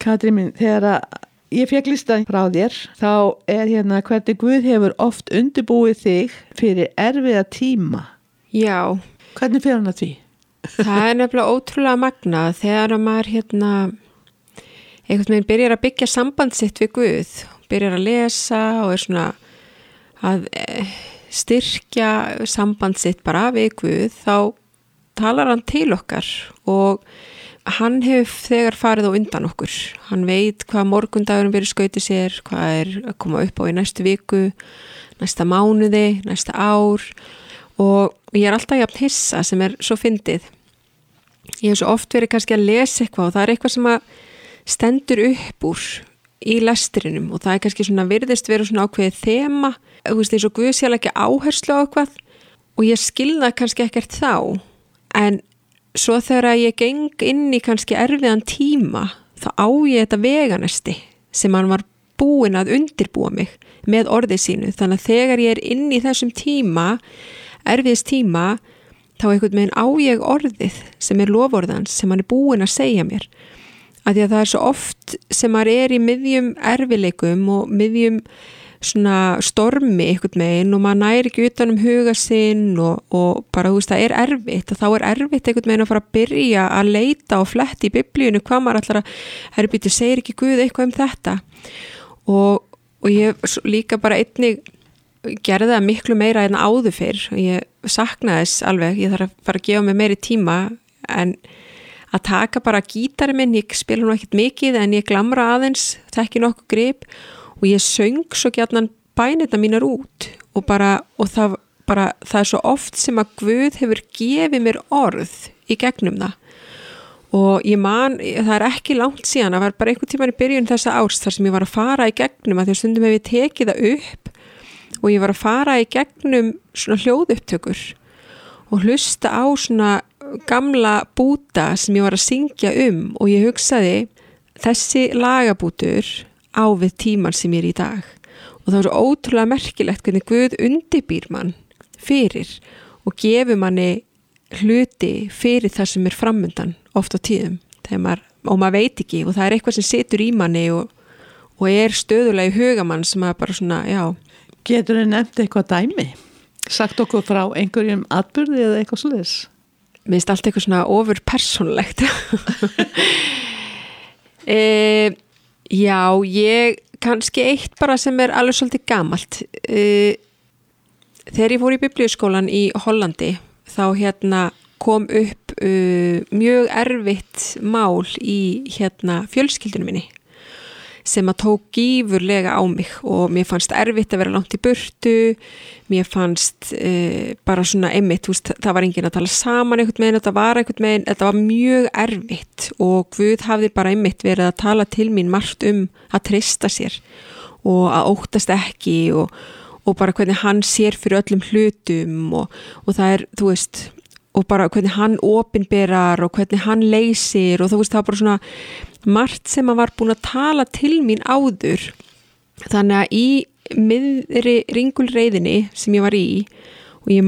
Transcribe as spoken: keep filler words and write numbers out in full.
Katrín mín, þegar að ég fékk listan frá þér, þá er hérna hvernig Guð hefur oft undirbúið þig fyrir erfiða tíma. Já. Hvernig fer hann að því? Það er nefnilega ótrúlega magnað þegar maður hérna einhvern veginn byrjar að byggja samband sitt við Guð, byrjar að lesa og er svona að styrkja samband sitt bara við Guð, þá talar hann til okkar og hann hefur þegar farið á undan okkur. Hann veit hvað morgundagurinn byrja skautið sér, hvað er að koma upp á í næstu viku, næsta mánuði, næsta ár og ég er alltaf jafn hissa sem er svo fyndið. Ég hef svo oft verið kannski að lesa eitthvað og það er eitthvað sem að stendur upp úr í lestrinum og það er kannski svona virðist vera svona ákveðið þema, þú veist eins og Guð sé ekki áherslu á eitthvað og ég skilða kannski ekkert þá, en svo þegar ég geng inn í kannski erfiðan tíma þá á ég þetta veganesti sem hann var búinn að undirbúa mig með orðið sínu, þannig að þegar ég er inn í þessum tíma, erfiðs tíma, þá einhvern veginn á ég orðið sem er loforðans sem hann er búinn að segja mér. Að því að það er svo oft sem maður er í miðjum erfileikum og miðjum svona stormi einhvern veginn og maður næri ekki utan um huga sinn og, og bara þú veist það er erfitt og þá er erfitt einhvern veginn að fara að byrja að leita og fletti í biblíunni hvað maður allar að herbítu segir ekki Guð eitthvað um þetta og, og ég líka bara einnig gerði það miklu meira en áður fyrr og ég saknaði þess alveg, ég þarf að fara að gefa mig meiri tíma en að taka bara gítari minn, ég spila nú ekkert mikið en ég glamra aðeins, þekki nokkuð grip og ég söng svo gjarnan bænirna mínar út og bara, og það bara, það er svo oft sem að Guð hefur gefið mér orð í gegnum það og ég man, það er ekki langt síðan, það var bara einhvern tímann í byrjun þessa árs þar sem ég var að fara í gegnum að því að stundum hef ég tekið það upp og ég var að fara í gegnum svona hljóðupptökur og hlusta á svona gamla búta sem ég var að syngja um og ég hugsaði þessi lagabútur á við tíman sem ég er í dag og það var svo ótrúlega merkilegt hvernig Guð undirbýr mann fyrir og gefur manni hluti fyrir það sem er framundan oft á tíðum þegar maður, og maður veit ekki og það er eitthvað sem situr í manni og, og er stöðulega í hugamann sem maður bara svona, já. Getur þið nefnt eitthvað dæmi? Sagt okkur frá einhverjum atburði eða eitthvað svoleiðis? Mér finnst allt eitthvað svona ofur persónlegt. e, já, ég kannski eitt bara sem er alveg svolítið gamalt. E, þegar ég fór í biblíuskólan í Hollandi þá hérna kom upp uh, mjög erfitt mál í hérna fjölskyldunum minni sem að tók gífurlega á mig og mér fannst erfitt að vera langt í burtu, mér fannst uh, bara svona einmitt, veist, það var enginn að tala saman einhvern veginn, þetta var einhvern veginn, þetta var mjög erfitt og Guð hafði bara einmitt verið að tala til mín margt um að treysta sér og að óttast ekki og, og bara hvernig hann sér fyrir öllum hlutum og, og það er, þú veist, og bara hvernig hann opinberar og hvernig hann leysir og þú veist, það var bara svona margt sem að var búin að tala til mín áður þannig að í miðri ringulreiðinni sem ég var í